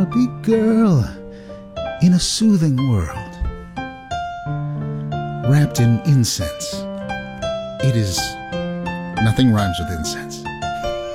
big girl in a soothing world, wrapped in incense. It is... Nothing rhymes with incense.